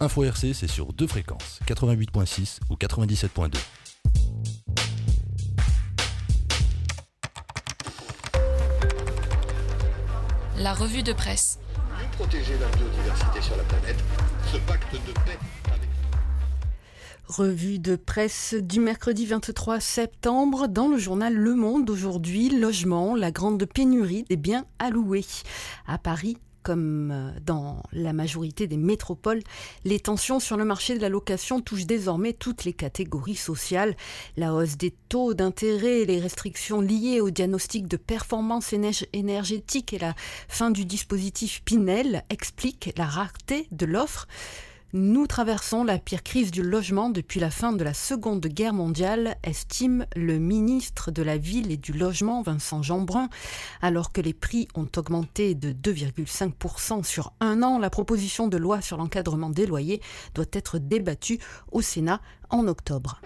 Info RC, c'est sur 2 fréquences, 88.6 ou 97.2. La revue de presse. Mieux protéger la biodiversité sur la planète, ce pacte de paix avec... Revue de presse du mercredi 23 septembre dans le journal Le Monde. Aujourd'hui, logement, la grande pénurie des biens à louer. À Paris, comme dans la majorité des métropoles, les tensions sur le marché de la location touchent désormais toutes les catégories sociales. La hausse des taux d'intérêt et les restrictions liées au diagnostic de performance énergétique et la fin du dispositif Pinel expliquent la rareté de l'offre. Nous traversons la pire crise du logement depuis la fin de la Seconde Guerre mondiale, estime le ministre de la Ville et du Logement, Vincent Jeanbrun. Alors que les prix ont augmenté de 2,5% sur un an, la proposition de loi sur l'encadrement des loyers doit être débattue au Sénat en octobre.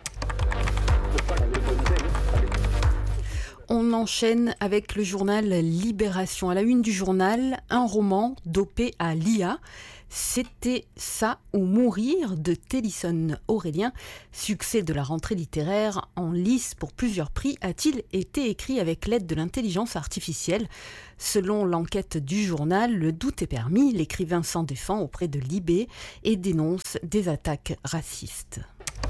On enchaîne avec le journal Libération. À la une du journal, un roman dopé à l'IA. C'était ça ou mourir de Télisson Aurélien. Succès de la rentrée littéraire en lice pour plusieurs prix a-t-il été écrit avec l'aide de l'intelligence artificielle. Selon l'enquête du journal, le doute est permis. L'écrivain s'en défend auprès de Libé et dénonce des attaques racistes.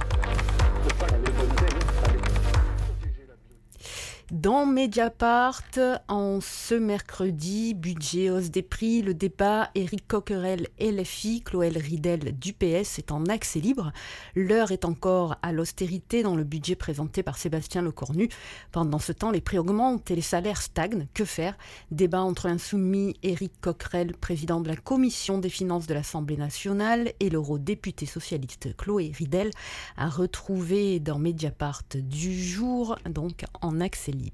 Dans Mediapart, en ce mercredi, budget, hausse des prix, le débat, Éric Coquerel, LFI, Chloé Ridel du PS est en accès libre. L'heure est encore à l'austérité dans le budget présenté par Sébastien Lecornu. Pendant ce temps, les prix augmentent et les salaires stagnent. Que faire ? Débat entre insoumis Éric Coquerel, président de la commission des finances de l'Assemblée nationale, et l'eurodéputé socialiste Chloé Ridel, à retrouver dans Mediapart du jour, donc en accès libre.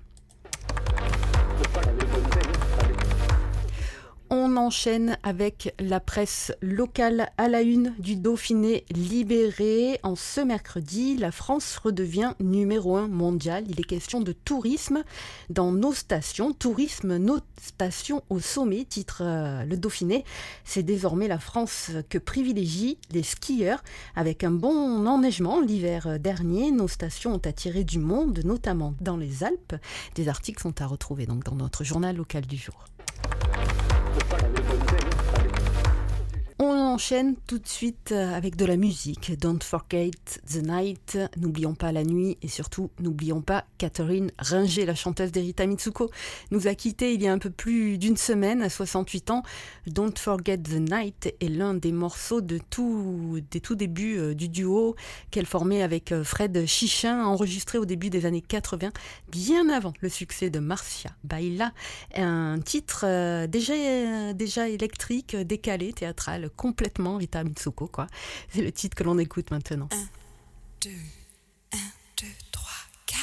On enchaîne avec la presse locale à la une du Dauphiné Libéré. En ce mercredi, la France redevient numéro 1 mondial. Il est question de tourisme dans nos stations. Tourisme, nos stations au sommet, titre le Dauphiné. C'est désormais la France que privilégient les skieurs. Avec un bon enneigement l'hiver dernier, nos stations ont attiré du monde, notamment dans les Alpes. Des articles sont à retrouver donc dans notre journal local du jour. On enchaîne tout de suite avec de la musique. Don't forget the night, n'oublions pas la nuit et surtout n'oublions pas Catherine Ringer, la chanteuse d'Erita Mitsuko, nous a quittés il y a un peu plus d'une semaine, à 68 ans. Don't forget the night est l'un des morceaux des tout débuts du duo qu'elle formait avec Fred Chichin, enregistré au début des années 80, bien avant le succès de Marcia Baila, un titre déjà électrique, décalé, théâtral, complètement Rita Mitsuko, quoi. C'est le titre que l'on écoute maintenant. 1, 2